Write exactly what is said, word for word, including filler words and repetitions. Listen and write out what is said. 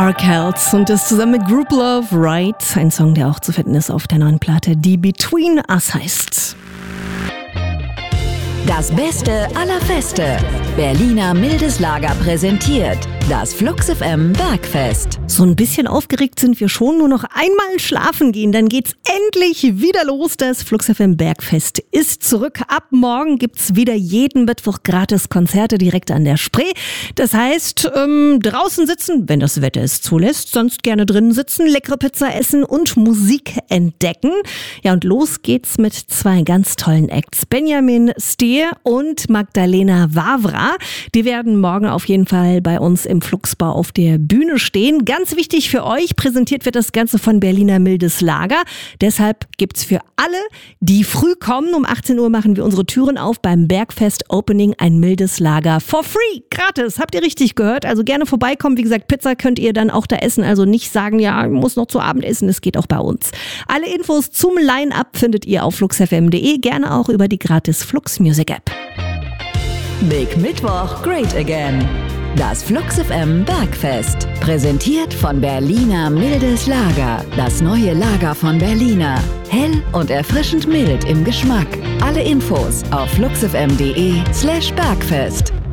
Arkells und das zusammen mit Group Love Right, ein Song, der auch zu finden ist auf der neuen Platte, die Between Us heißt. Das Beste aller Feste. Berliner Mildes Lager präsentiert das Flux F M Bergfest. So ein bisschen aufgeregt sind wir schon, nur noch einmal schlafen gehen, dann geht's endlich wieder los. Das Flux F M Bergfest ist zurück. Ab morgen gibt's wieder jeden Mittwoch gratis Konzerte direkt an der Spree. Das heißt, ähm, draußen sitzen, wenn das Wetter es zulässt, sonst gerne drinnen sitzen, leckere Pizza essen und Musik entdecken. Ja, und los geht's mit zwei ganz tollen Acts. Benjamin Steer und Magdalena Wawra. Die werden morgen auf jeden Fall bei uns im Fluxbau auf der Bühne stehen. Ganz wichtig für euch, präsentiert wird das Ganze von Berliner Mildes Lager. Deshalb gibt's für alle, die früh kommen, um achtzehn Uhr machen wir unsere Türen auf beim Bergfest Opening, ein Mildes Lager for free, gratis. Habt ihr richtig gehört? Also gerne vorbeikommen. Wie gesagt, Pizza könnt ihr dann auch da essen. Also nicht sagen, ja, ich muss noch zu Abend essen. Das geht auch bei uns. Alle Infos zum Line-Up findet ihr auf flux f m punkt de, gerne auch über die gratis Flux Music App. Big Mittwoch, great again. Das Flux F M Bergfest. Präsentiert von Berliner Mildes Lager. Das neue Lager von Berliner. Hell und erfrischend mild im Geschmack. Alle Infos auf flux f m punkt de slash Bergfest.